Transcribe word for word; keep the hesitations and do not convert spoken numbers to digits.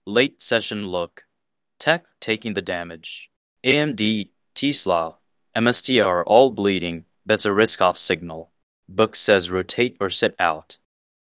Late session look. Tech taking the damage. A M D, Tesla, M S T R all bleeding. That's a risk-off signal. Book says rotate or sit out.